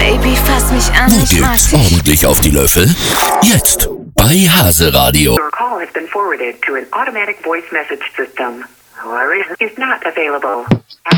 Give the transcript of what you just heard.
Baby, fass mich an, Wo ich mag gibt's dich. ordentlich auf die Löffel? Jetzt bei Hase Radio. Your call has been forwarded to an automatic voice message system. Is not available.